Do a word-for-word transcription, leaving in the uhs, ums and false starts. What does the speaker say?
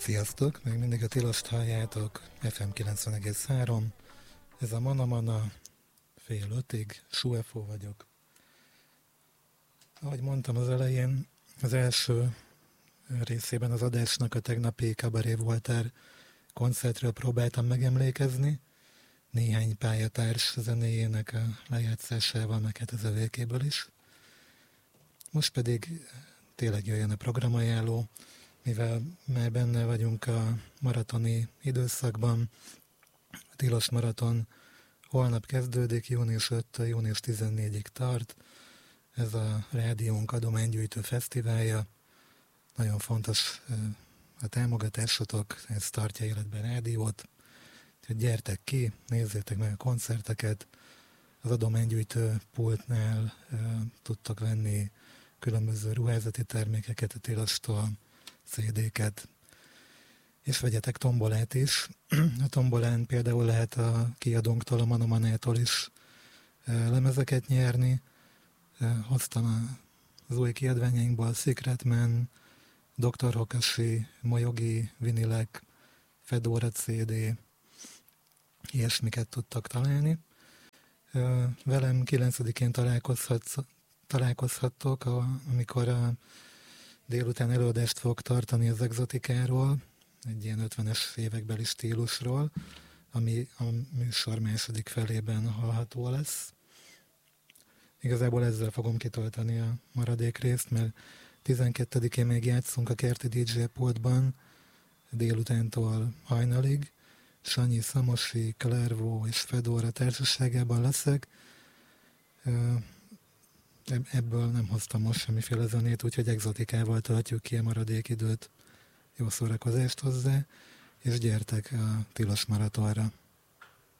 Sziasztok! Még mindig a Tilost halljátok, ef em kilencven egész három. Ez a Mana Mana, fél ötig, Suefo vagyok. Ahogy mondtam az elején, az első részében az adásnak a tegnapi Cabaret Voltaire koncertről próbáltam megemlékezni, néhány pályatárs zenéjének a lejátszásával, meg hát az övékéből is. Most pedig tényleg jöjjön a programajánló, mivel már benne vagyunk a maratoni időszakban. A Tilos maraton holnap kezdődik, június ötödikétől június tizennégyedikéig tart. Ez a rádiónk adománygyűjtő fesztiválja. Nagyon fontos a támogatásotok, ez tartja életbe a rádiót. Úgyhogy gyertek ki, nézzétek meg a koncerteket. Az adománygyűjtő pultnál tudtok venni különböző ruházati termékeket a Tilostól, cé dé-ket, és vegyetek tombolát is. A tombolán például lehet a kiadónktól, a Mana Manától is lemezeket nyerni. Hoztam az új kiadványainkból Secret Man, doktor Hokashi, Moyogi, Vinilek, Fedora cé dé, ilyesmiket tudtak találni. Velem kilencedikén találkozhat, találkozhattok, amikor a délután előadást fog tartani az exotikáról, egy ilyen ötvenes évekbeli stílusról, ami a műsor második felében hallható lesz. Igazából ezzel fogom kitölteni a maradék részt, mert tizenkettedikén még játszunk a kerti dé dzsé pultban, délutántól hajnalig. Sanyi, Szamosi, Klervó és Fedora társaságában leszek. Ebből nem hoztam most semmiféle zenét, úgyhogy exotikával töltjük ki a maradék időt. Jó szórakozást hozzá, és gyertek a Tilos maratonra!